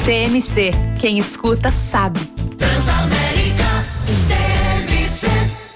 TMC, quem escuta sabe. Transamérica, TMC.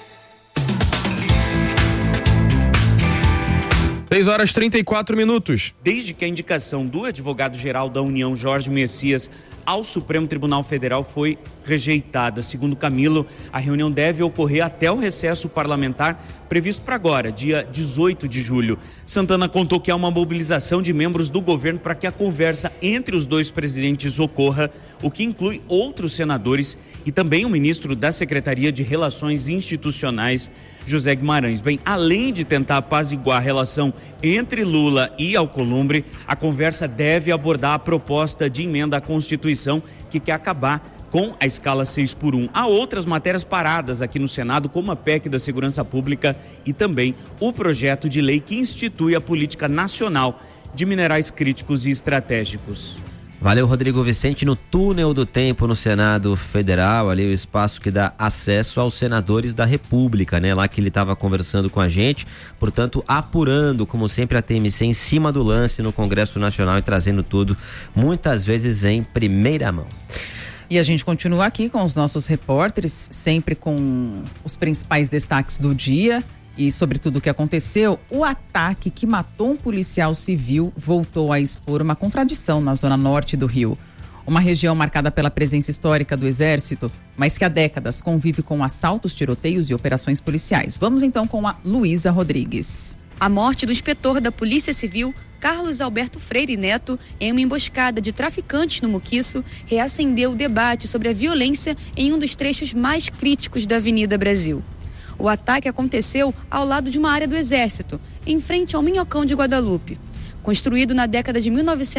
6h34. Desde que a indicação do advogado-geral da União, Jorge Messias, ao Supremo Tribunal Federal foi rejeitada. Segundo Camilo, a reunião deve ocorrer até o recesso parlamentar previsto para agora, dia 18 de julho. Santana contou que há uma mobilização de membros do governo para que a conversa entre os dois presidentes ocorra, o que inclui outros senadores e também o ministro da Secretaria de Relações Institucionais, José Guimarães. Bem, além de tentar apaziguar a relação entre Lula e Alcolumbre, a conversa deve abordar a proposta de emenda à Constituição que quer acabar com a escala 6x1. Há outras matérias paradas aqui no Senado, como a PEC da Segurança Pública e também o projeto de lei que institui a Política Nacional de Minerais Críticos e Estratégicos. Valeu, Rodrigo Vicente. No túnel do tempo no Senado Federal, ali o espaço que dá acesso aos senadores da República, né? Lá que ele estava conversando com a gente, portanto, apurando, como sempre, a TMC em cima do lance no Congresso Nacional e trazendo tudo, muitas vezes, em primeira mão. E a gente continua aqui com os nossos repórteres, sempre com os principais destaques do dia e sobre tudo o que aconteceu. O ataque que matou um policial civil voltou a expor uma contradição na zona norte do Rio. Uma região marcada pela presença histórica do Exército, mas que há décadas convive com assaltos, tiroteios e operações policiais. Vamos então com a Luísa Rodrigues. A morte do inspetor da Polícia Civil, Carlos Alberto Freire Neto, em uma emboscada de traficantes no Muquiço, reacendeu o debate sobre a violência em um dos trechos mais críticos da Avenida Brasil. O ataque aconteceu ao lado de uma área do Exército, em frente ao Minhocão de Guadalupe. Construído na década de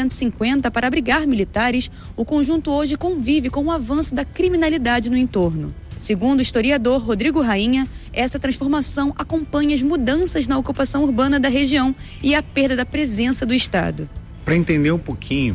1950 para abrigar militares, o conjunto hoje convive com o avanço da criminalidade no entorno. Segundo o historiador Rodrigo Rainha, essa transformação acompanha as mudanças na ocupação urbana da região e a perda da presença do Estado. Para entender um pouquinho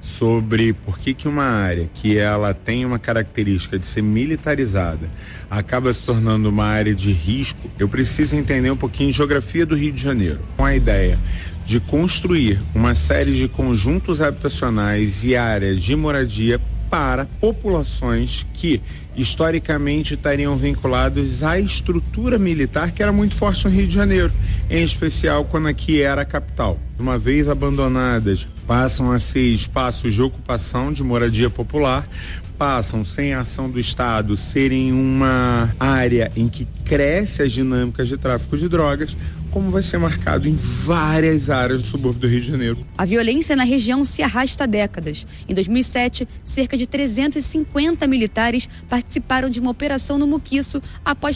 sobre por que uma área que ela tem uma característica de ser militarizada acaba se tornando uma área de risco, eu preciso entender um pouquinho de geografia do Rio de Janeiro, com a ideia de construir uma série de conjuntos habitacionais e áreas de moradia para populações que historicamente estariam vinculados à estrutura militar que era muito forte no Rio de Janeiro, em especial quando aqui era a capital. Uma vez abandonadas, passam a ser espaços de ocupação de moradia popular, passam, sem a ação do Estado, serem uma área em que cresce as dinâmicas de tráfico de drogas, como vai ser marcado em várias áreas do subúrbio do Rio de Janeiro. A violência na região se arrasta há décadas. Em 2007, cerca de 350 militares participaram de uma operação no Muquiço após